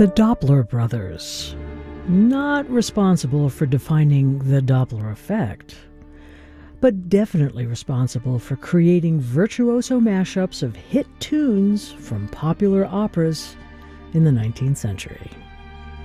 The Doppler brothers, not responsible for defining the Doppler effect, but definitely responsible for creating virtuoso mashups of hit tunes from popular operas in the 19th century.